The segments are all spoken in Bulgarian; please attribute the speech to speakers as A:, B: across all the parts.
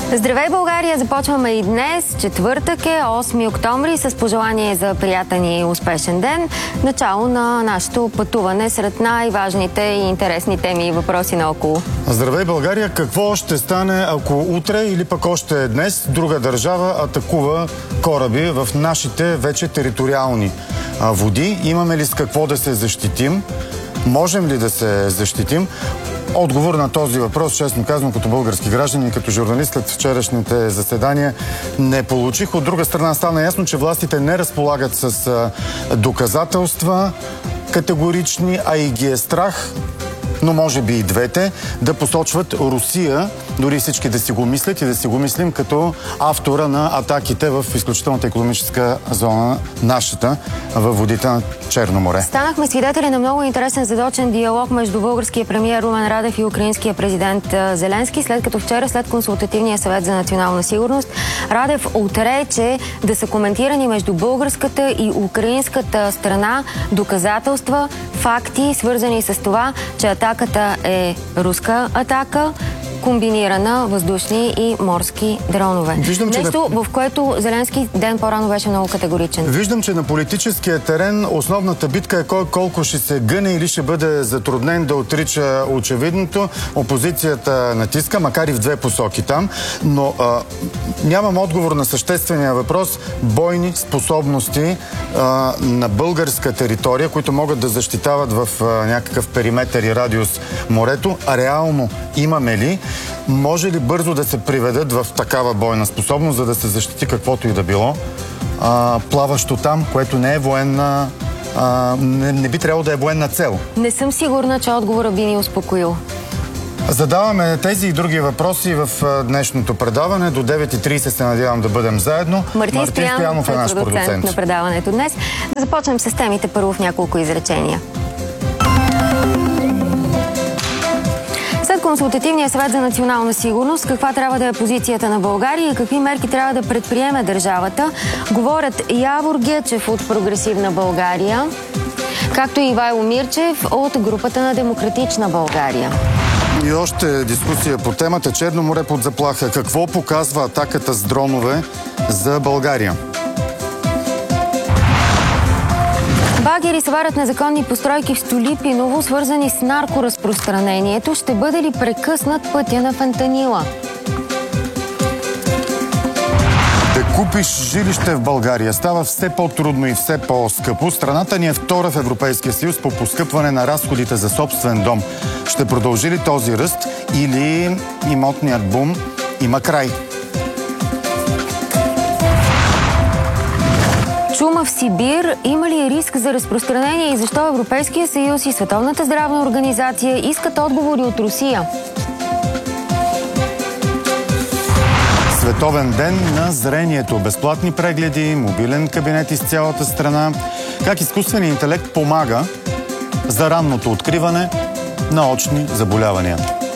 A: Здравей, България! Започваме и днес. Четвъртък е, 8 октомври, с пожелание за приятен и успешен ден. Начало на нашето пътуване сред най-важните и интересни теми и въпроси наоколо.
B: Здравей, България! Какво ще стане, ако утре или пък още днес друга държава атакува кораби в нашите вече териториални води? Имаме ли с какво да се защитим? Можем ли да се защитим? Отговор на този въпрос, честно казвам, като български граждани и като журналист след вчерашните заседания не получих. От друга страна стана ясно, че властите не разполагат с доказателства категорични, а и ги е страх, но може би и двете, да посочват Русия, дори всички да си го мислят и да си го мислим като автора на атаките в изключителната икономическа зона, нашата, във водите на Черно море.
A: Станахме свидетели на много интересен задочен диалог между българския премиер Румен Радев и украинския президент Зеленски, след като вчера, след консултативния съвет за национална сигурност, Радев отрече да са коментирани между българската и украинската страна доказателства, факти, свързани с това, че атаката е руска атака, комбинирана въздушни и морски дронове. Нещо, в което Зеленски ден по-рано беше много категоричен.
B: Виждам, че на политическия терен основната битка е кой колко ще се гъне или ще бъде затруднен да отрича очевидното. Опозицията натиска, макар и в две посоки там, но нямам отговор на съществения въпрос. Бойни способности на българска територия, които могат да защитават в някакъв периметър и радиус морето, а реално имаме ли? Може ли бързо да се приведат в такава бойна способност, за да се защити каквото и да било плаващо там, което не е военна, не би трябвало да е военна цел?
A: Не съм сигурна, че отговорът би ни успокоил.
B: Задаваме тези и други въпроси в днешното предаване. До 9:30 се надявам да бъдем заедно.
A: Мартин Стоянов е наш продуцент на предаването днес. Да започнем с темите първо в няколко изречения. След консултативния съвет за национална сигурност, каква трябва да е позицията на България и какви мерки трябва да предприеме държавата, говорят Явор Гечев от Прогресивна България, както и Ивайло Мирчев от групата на Демократична България.
B: И още дискусия по темата Черно море под заплаха. Какво показва атаката с дронове за България?
A: Багери сварят незаконни постройки в Столипиново, свързани с наркоразпространението. Ще бъде ли прекъснат пътя на фентанила?
B: Да купиш жилище в България става все по-трудно и все по-скъпо. Страната ни е втора в Европейския съюз по поскъпване на разходите за собствен дом. Ще продължи ли този ръст или имотният бум има край?
A: Чума в Сибир. Има ли риск за разпространение и защо Европейския съюз и Световната здравна организация искат отговори от Русия?
B: Световен ден на зрението. Безплатни прегледи, мобилен кабинет из цялата страна. Как изкуственият интелект помага за ранното откриване на очни заболявания.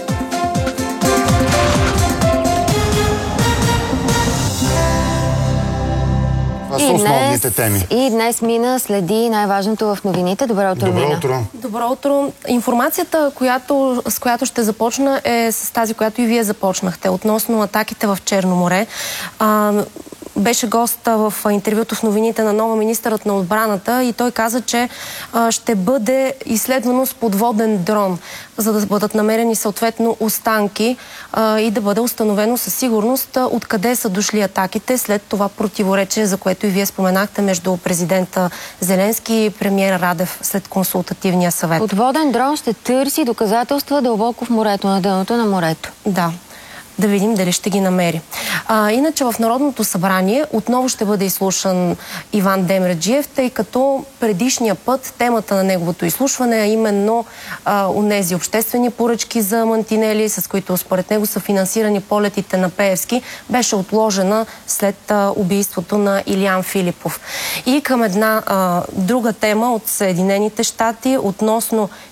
A: И днес Мина следи най-важното в новините. Добро утро, Мина.
C: Добро утро. Информацията, с която ще започна, е с тази, която и вие започнахте, относно атаките в Черно море. Беше гост в интервюто в новините на нова министърът на отбраната и той каза, че ще бъде изследвано с подводен дрон, за да бъдат намерени съответно останки и да бъде установено със сигурност откъде са дошли атаките след това противоречие, за което и вие споменахте, между президента Зеленски и премиера Радев след консултативния съвет.
A: Подводен дрон ще търси доказателства дълбоко в морето, на дъното на морето.
C: Да. Да видим дали ще ги намери. Иначе в Народното събрание отново ще бъде изслушан Иван Демерджиев, тъй като предишния път темата на неговото изслушване, а именно онези обществени поръчки за мантинели, с които според него са финансирани полетите на Пеевски, беше отложена след убийството на Илиян Филипов. И към една друга тема от Съединените щати относно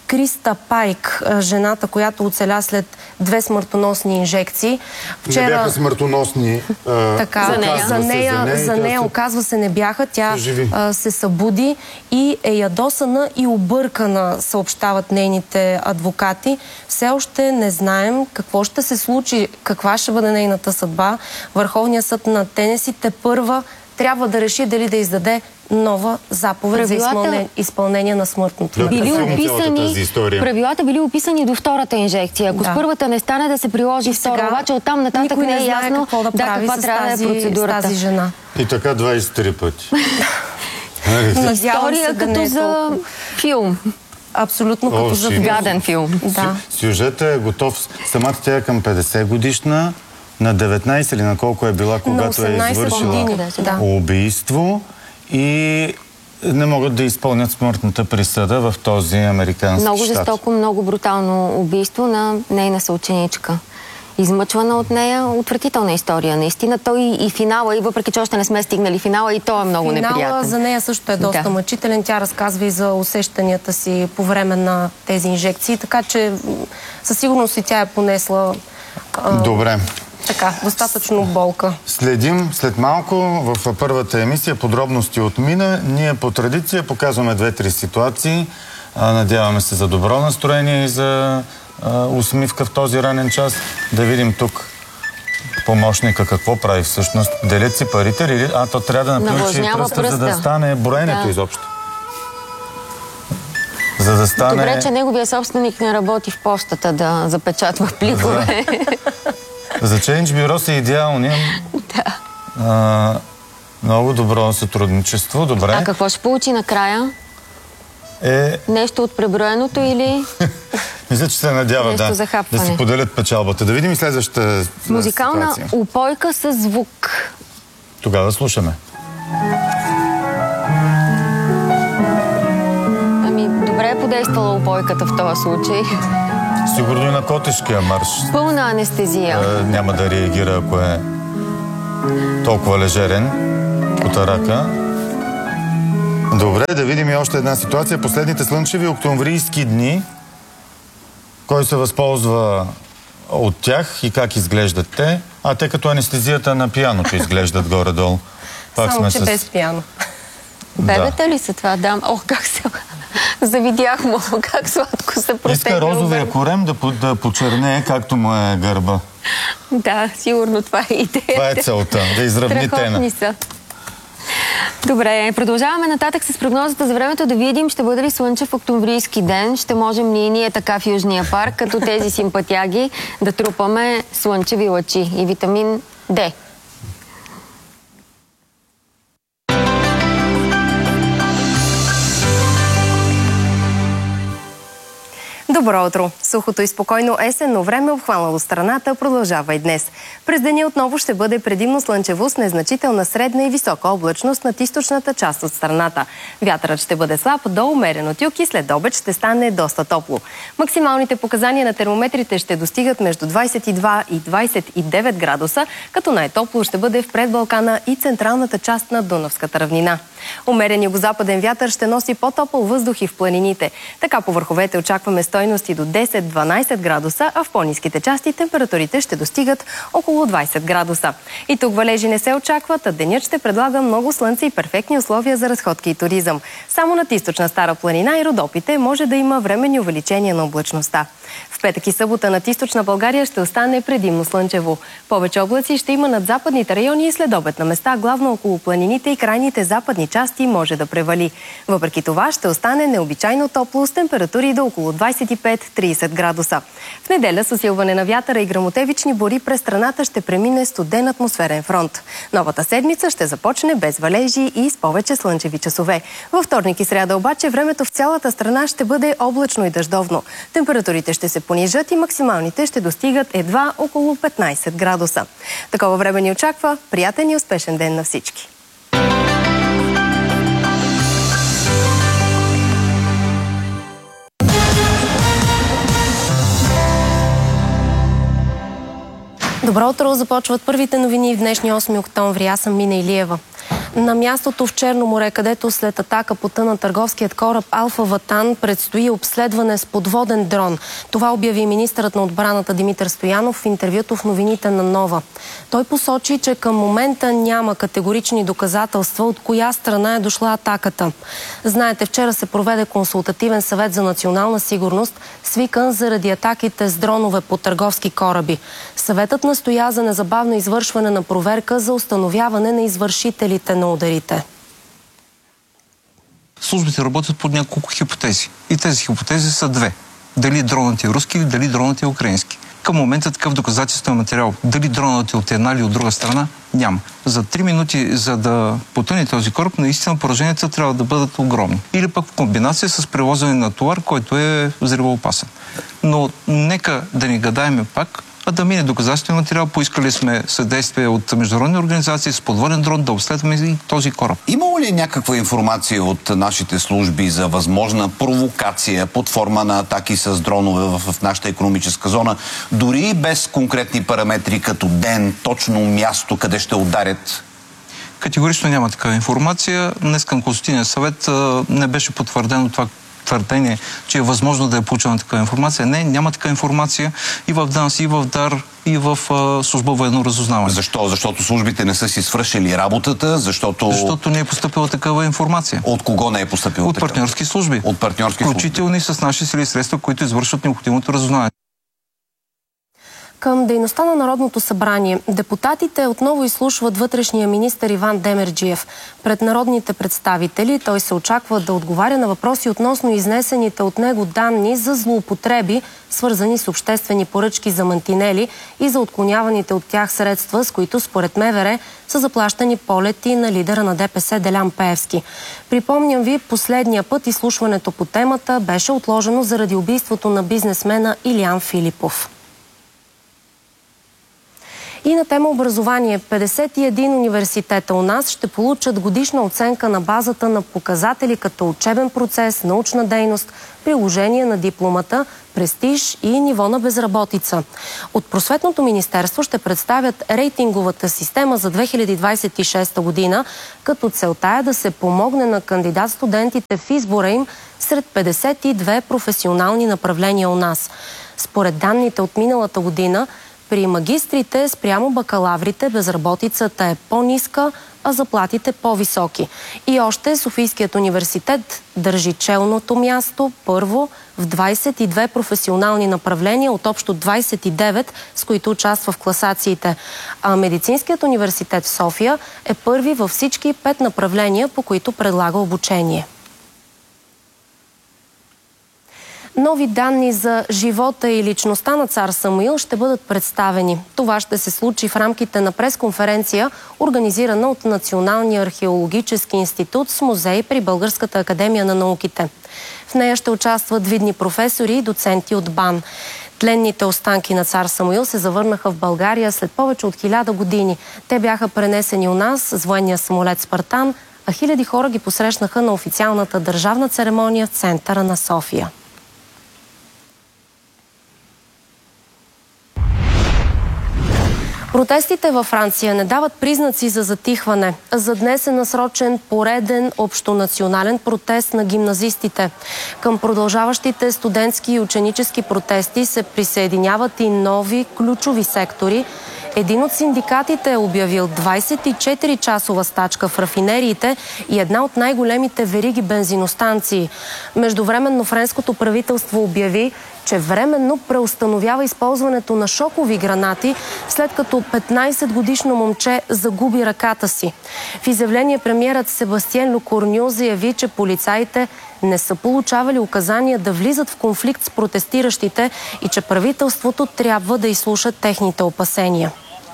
C: Криста Пайк, жената, която оцеля след 2 смъртоносни инжекции.
B: Вчера... Не бяха смъртоносни.
C: Така, за нея оказва се не бяха. Тя се събуди и е ядосана и объркана, съобщават нейните адвокати. Все още не знаем какво ще се случи, каква ще бъде нейната съдба. Върховният съд на Тенеси тепърва трябва да реши дали да издаде нова заповед за изпълнение на смъртното.
A: Правилата били описани до втората инжекция. Ако с първата не стане, да се приложи втора. Обаче оттам нататък не е ясно
C: каква трябва да е процедурата. Тази жена.
B: И така 23 пъти.
A: История като за филм.
C: Абсолютно като за
A: гаден филм.
B: Сюжетът е готов. Самата тя е към 50 годишна. На 19 или на колко е била, когато е извършила убийство и не могат да изпълнят смъртната присъда в този американски щат.
A: Много жестоко, много брутално убийство на нейна съученичка. Измъчвана от нея, отвратителна история. Наистина, той и финала, и въпреки че още не сме стигнали финала, и той е много неприятен.
C: Финала за нея също е доста мъчителен. Тя разказва и за усещанията си по време на тези инжекции, така че със сигурност и тя е понесла...
B: Добре.
C: Така, достатъчно болка.
B: Следим след малко в първата емисия подробности от мина. Ние по традиция показваме 2-3 ситуации. Надяваме се за добро настроение и за усмивка в този ранен час. Да видим тук помощника какво прави всъщност. Делят си парите или... то трябва да наключи пръста, за да стане броенето изобщо. За да стане...
A: Добре, че неговия собственик не работи в пощата да запечатва пликове.
B: За Change Bureau са идеални. Много добро сътрудничество. Добре.
A: А какво ще получи накрая? Нещо от преброеното или...
B: Мисля, че се надява да си поделят печалбата. Да видим и следващата
A: музикална упойка с звук.
B: Тогава слушаме.
A: Добре е подействала упойката в този случай.
B: Сигурно и на котешкия марш.
A: Пълна анестезия.
B: Няма да реагира, ако е толкова лежерен по тарака. Добре, да видим и още една ситуация. Последните слънчеви октомврийски дни. Кой се възползва от тях и как изглеждат те? Те като анестезията на пианото изглеждат горе-долу.
C: Само, че без пиано.
A: Бебета ли са това? Как се... Завидях му, как сладко се протегля.
B: Иска розовия корем да почернее, както му е гърба.
A: Да, сигурно това е идеята.
B: Това е целта, да изравни тена.
A: Добре, продължаваме нататък с прогнозата за времето, да видим ще бъде ли слънчев октомврийски ден. Ще можем ли ние така в Южния парк, като тези симпатяги, да трупаме слънчеви лъчи и витамин D.
C: Добро утро! Сухото и спокойно есенно време, обхванало страната, продължава и днес. През деня отново ще бъде предимно слънчево с незначителна средна и висока облачност над източната част от страната. Вятърът ще бъде слаб до умерен от юг и след обед ще стане доста топло. Максималните показания на термометрите ще достигат между 22 и 29 градуса, като най-топло ще бъде в предбалкана и централната част на Дунавската равнина. Умерен югозападен вятър ще носи по-топъл въздух и в планините. Така по върховете очакваме стойности до 10-12 градуса, а в по-ниските части температурите ще достигат около 20 градуса. И тук валежи не се очакват, а денят ще предлага много слънце и перфектни условия за разходки и туризъм. Само над източна Стара планина и Родопите може да има временни увеличения на облачността. В петък и събота над източна България ще остане предимно слънчево. Повече облаци ще има над западните райони и следобед на места, главно около планините и крайните западни части може да превали. Въпреки това ще остане необичайно топло с температури до около 25-30 градуса. В неделя с усилване на вятъра и гръмотевични бури през страната ще премине студен атмосферен фронт. Новата седмица ще започне без валежи и с повече слънчеви часове. Във вторник и сряда обаче времето в цялата страна ще бъде облачно и дъждовно. Температурите ще се понижат и максималните ще достигат едва около 15 градуса. Такова време ни очаква. Приятен и успешен ден на всички! Добро утро! Започват първите новини в днешния 8 октомври. Аз съм Мина Илиева. На мястото в Черно море, където след атака потъна търговският кораб Алфа Ватан, предстои обследване с подводен дрон. Това обяви министърът на отбраната Димитър Стоянов в интервюто в новините на Нова. Той посочи, че към момента няма категорични доказателства от коя страна е дошла атаката. Знаете, вчера се проведе консултативен съвет за национална сигурност, свикан заради атаките с дронове по търговски кораби. Съветът настоя за незабавно извършване на проверка за установяване на извършителите на ударите.
D: Службите работят под няколко хипотези. И тези хипотези са две. Дали дронът е руски или дали дронът е украински. Към момента такъв доказателствен материал, дали дронът е от една или от друга страна, няма. За 3 минути, за да потъне този кораб, наистина пораженията трябва да бъдат огромни. Или пък в комбинация с превозване на товар, който е взривоопасен. Но нека да не гадаеме пак, а да мине доказателствен материал. Поискали сме съдействие от международни организации с подводен дрон да обследваме и този кораб.
E: Имало ли някаква информация от нашите служби за възможна провокация под форма на атаки с дронове в нашата икономическа зона, дори и без конкретни параметри като ден, точно място, къде ще ударят?
D: Категорично няма такава информация. Днес към Консултативния съвет не беше потвърдено това твърдение, че е възможно да е получена такава информация. Не, няма такава информация и в ДАНС, и в ДАР, и в служба военно разузнаване.
E: Защо? Защото службите не са си свършили работата?
D: Защото не е постъпила такава информация.
E: От кого не е постъпила
D: такава? От партньорски служби.
E: От партньорски служби.
D: Включително и с наши сили и средства, които извършват необходимото разузнаване.
C: Към дейността на Народното събрание. Депутатите отново изслушват вътрешния министър Иван Демерджиев. Пред народните представители той се очаква да отговаря на въпроси относно изнесените от него данни за злоупотреби, свързани с обществени поръчки за мантинели и за отклоняваните от тях средства, с които според МВР са заплащани полети на лидера на ДПС Делян Пеевски. Припомням ви, последния път изслушването по темата беше отложено заради убийството на бизнесмена Илиян Филипов. И на тема образование. 51 университета у нас ще получат годишна оценка на базата на показатели като учебен процес, научна дейност, приложение на дипломата, престиж и ниво на безработица. От Просветното министерство ще представят рейтинговата система за 2026 година, като целта е да се помогне на кандидат-студентите в избора им сред 52 професионални направления у нас. Според данните от миналата година, при магистрите спрямо бакалаврите безработицата е по-ниска, а заплатите по-високи. И още Софийският университет държи челното място първо в 22 професионални направления от общо 29, с които участва в класациите. А Медицинският университет в София е първи във всички 5 направления, по които предлага обучение. Нови данни за живота и личността на цар Самуил ще бъдат представени. Това ще се случи в рамките на пресконференция, организирана от Националния археологически институт с музей при Българската академия на науките. В нея ще участват видни професори и доценти от БАН. Тленните останки на цар Самуил се завърнаха в България след повече от 1000 години. Те бяха пренесени у нас с военния самолет Спартан, а хиляди хора ги посрещнаха на официалната държавна церемония в центъра на София. Протестите във Франция не дават признаци за затихване. За днес е насрочен пореден общонационален протест на гимназистите. Към продължаващите студентски и ученически протести се присъединяват и нови ключови сектори. Един от синдикатите е обявил 24-часова стачка в рафинериите и една от най-големите вериги бензиностанции. Междувременно френското правителство обяви, че временно преустановява използването на шокови гранати, след като 15-годишно момче загуби ръката си. В изявление премиерът Себастиен Лекорню заяви, че полицаите не са получавали указания да влизат в конфликт с протестиращите и че правителството трябва да изслуша техните опасения.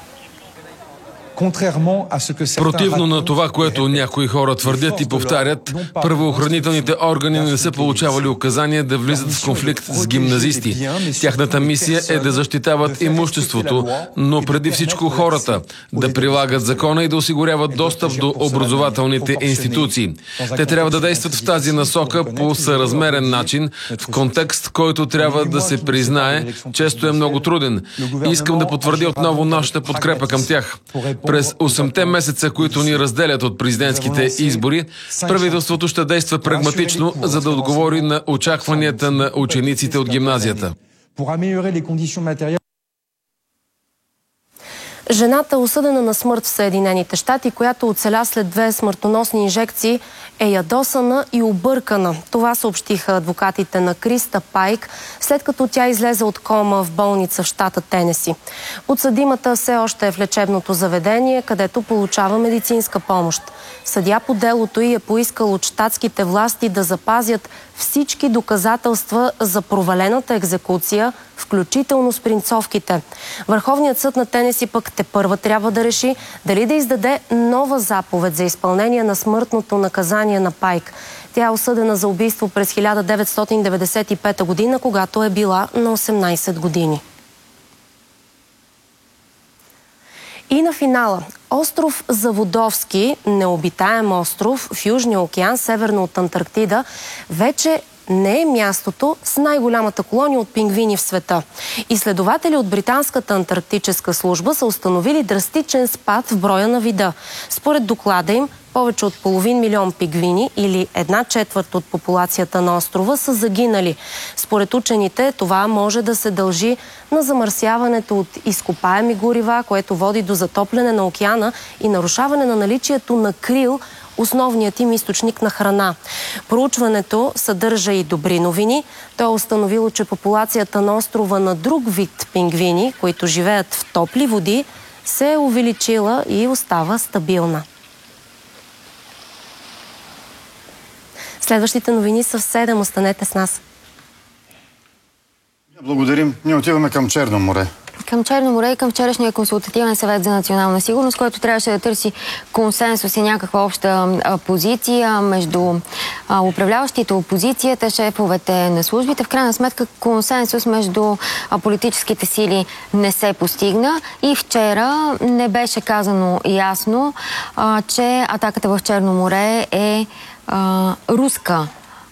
F: Противно на това, което някои хора твърдят и повтарят, правоохранителните органи не са получавали указания да влизат в конфликт с гимназисти. Тяхната мисия е да защитават имуществото, но преди всичко хората, да прилагат закона и да осигуряват достъп до образователните институции. Те трябва да действат в тази насока по съразмерен начин, в контекст, който трябва да се признае, често е много труден. Искам да потвърдя отново нашата подкрепа към тях. През 8-те месеца, които ни разделят от президентските избори, правителството ще действа прагматично, за да отговори на очакванията на учениците от гимназията.
C: Жената, осъдена на смърт в Съединените щати, която оцеля след 2 смъртоносни инжекции, е ядосана и объркана. Това съобщиха адвокатите на Криста Пайк, след като тя излезе от кома в болница в щата Тенеси. Подсъдимата все още е в лечебното заведение, където получава медицинска помощ. Съдия по делото й е поискал от щатските власти да запазят всички доказателства за провалената екзекуция, включително с принцовките. Върховният съд на Тенеси пък тепърва трябва да реши дали да издаде нова заповед за изпълнение на смъртното наказание на Пайк. Тя е осъдена за убийство през 1995 година, когато е била на 18 години. И на финала. Остров Заводовски, необитаем остров в Южния океан, северно от Антарктида, вече не е мястото с най-голямата колония от пингвини в света. Изследователи от Британската антарктическа служба са установили драстичен спад в броя на вида. Според доклада им, повече от 500 000 пингвини или 1/4 от популацията на острова са загинали. Според учените, това може да се дължи на замърсяването от изкопаеми горива, което води до затопляне на океана и нарушаване на наличието на крил, основният им източник на храна. Проучването съдържа и добри новини. То е установило, че популацията на острова на друг вид пингвини, които живеят в топли води, се е увеличила и остава стабилна. Следващите новини са в 7. Останете с нас.
B: Благодарим. Ние отиваме към Черно море.
A: Към Черно море и към вчерашния консултативен съвет за национална сигурност, който трябваше да търси консенсус и някаква обща позиция между управляващите, опозицията, шефовете на службите. В крайна сметка консенсус между политическите сили не се постигна и вчера не беше казано ясно, че атаката в Черно море е руска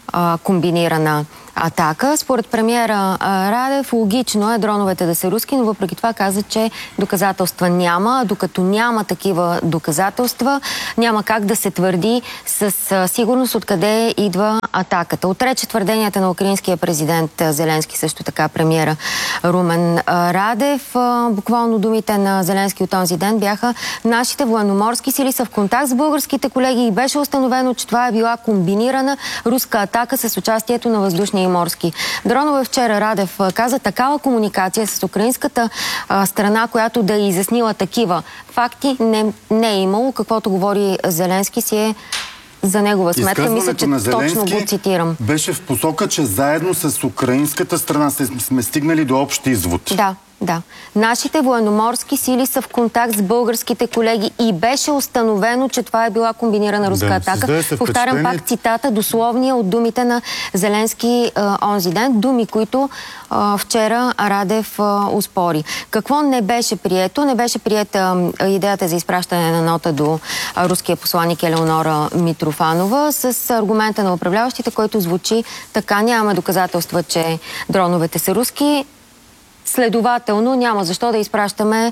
A: комбинирана атака. Според премиера Радев, логично е дроновете да са руски, но въпреки това каза, че доказателства няма. Докато няма такива доказателства, няма как да се твърди с сигурност откъде идва атаката. Отрече твърденията на украинския президент Зеленски, също така премиера Румен Радев. Буквално думите на Зеленски от този ден бяха: нашите военноморски сили са в контакт с българските колеги и беше установено, че това е била комбинирана руска атака с участието на въздушни и морски дронове. Вчера Радев каза, такава комуникация с украинската страна, която да е изяснила такива факти, не е имало. Каквото говори Зеленски си е за негова сметка. Мисля, че точно го цитирам.
B: Беше в посока, че заедно с украинската страна сме стигнали до общ извод.
A: Да. Нашите военноморски сили са в контакт с българските колеги и беше установено, че това е била комбинирана руска атака. Повтарям пак цитата, дословния от думите на Зеленски онзи ден. Думи, които вчера Радев успори. Какво не беше прието? Не беше приета идеята за изпращане на нота до руския посланник Елеонора Митрофанова с аргумента на управляващите, който звучи така: нямаме доказателства, че дроновете са руски. Следователно няма защо да изпращаме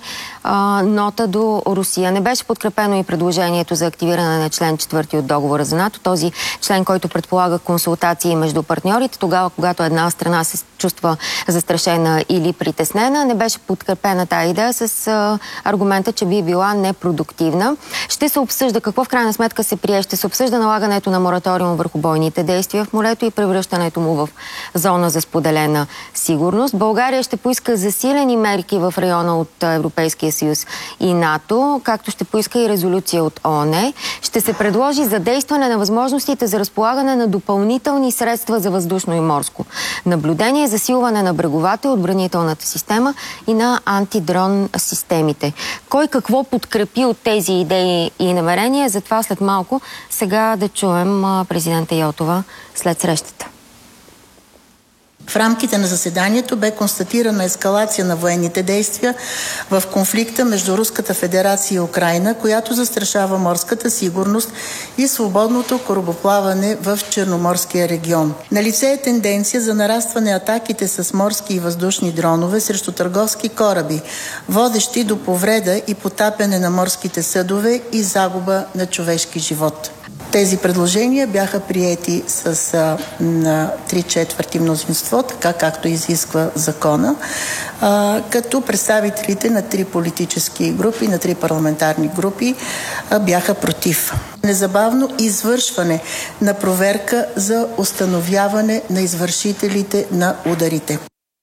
A: нота до Русия. Не беше подкрепено и предложението за активиране на член 4 от договора за НАТО. Този член, който предполага консултации между партньорите, тогава, когато една страна се чувства застрашена или притеснена. Не беше подкрепена тази идея с аргумента, че би била непродуктивна. Ще се обсъжда какво в крайна сметка се прие. Ще се обсъжда налагането на мораториум върху бойните действия в морето и превръщането му в зона за споделена сигурност. България ще поиска засилени мерки в района от Европейския съюз и НАТО, както ще поиска и резолюция от ООН. Ще се предложи задействане на възможностите за разполагане на допълнителни средства за въздушно и морско наблюдение, засилване на бреговата и отбранителната система и на антидрон системите. Кой какво подкрепи от тези идеи и намерения, затова след малко. Сега да чуем президента Йотова след срещата.
G: В рамките на заседанието бе констатирана ескалация на военните действия в конфликта между Руската федерация и Украйна, която застрашава морската сигурност и свободното корабоплаване в Черноморския регион. Налице е тенденция за нарастване атаките с морски и въздушни дронове срещу търговски кораби, водещи до повреда и потапяне на морските съдове и загуба на човешки живот. Тези предложения бяха приети с 3/4 мнозинство, така както изисква закона, като представителите на 3 политически групи, на 3 парламентарни групи бяха против. Незабавно извършване на проверка за установяване на извършителите на ударите.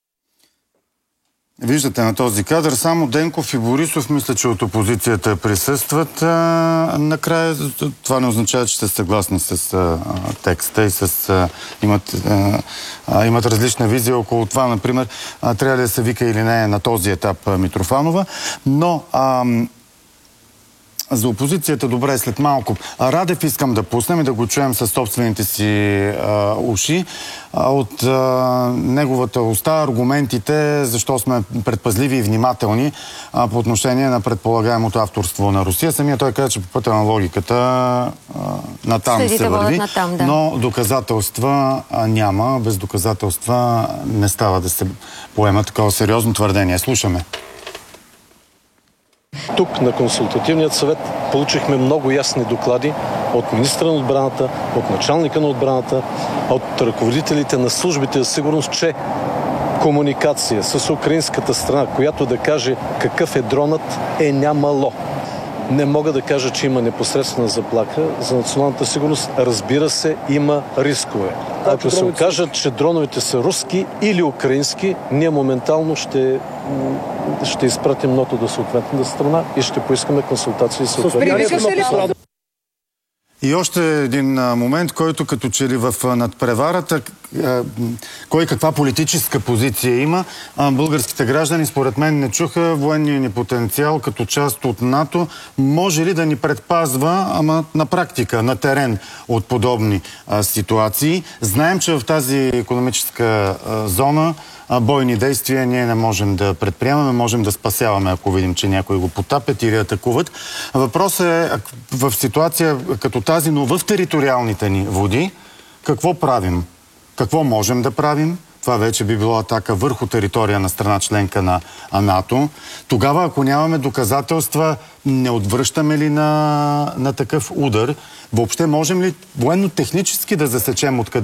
B: Виждате на този кадър, само Денков и Борисов, мисля, че от опозицията присъстват. Накрая това не означава, че сте съгласни с текста и имат различна визия около това. Например, трябва ли да се вика или не на този етап Митрофанова. Но за опозицията добре след малко. Радев искам да пуснем и да го чуем със собствените си уши. От неговата уста аргументите, защо сме предпазливи и внимателни по отношение на предполагаемото авторство на Русия. Самия той каза, че по пътя на логиката натам се върви, да. Но доказателства няма. Без доказателства не става да се поема такова сериозно твърдение. Слушаме.
H: Тук на консултативният съвет получихме много ясни доклади от министра на отбраната, от началника на отбраната, от ръководителите на службите за сигурност, че комуникация с украинската страна, която да каже какъв е дронът, е нямало. Не мога да кажа, че има непосредствена заплаха за националната сигурност. Разбира се, има рискове. Ако се окажат, че дроновете са руски или украински, ние моментално ще изпратим нота до съответната страна и ще поискаме консултации с съответната.
B: И още един момент, който като че ли в надпреварата, кой каква политическа позиция има, българските граждани според мен не чуха военния ни потенциал като част от НАТО. Може ли да ни предпазва, ама на практика, на терен от подобни ситуации? Знаем, че в тази икономическа зона бойни действия ние не можем да предприемаме, можем да спасяваме, ако видим, че някои го потапят или атакуват. Въпросът е в ситуация като тази, но в териториалните ни води, какво правим? Какво можем да правим? Това вече би било атака върху територия на страна членка на НАТО. Тогава, ако нямаме доказателства, не отвръщаме ли на такъв удар? Въобще можем ли военно-технически да засечем откъде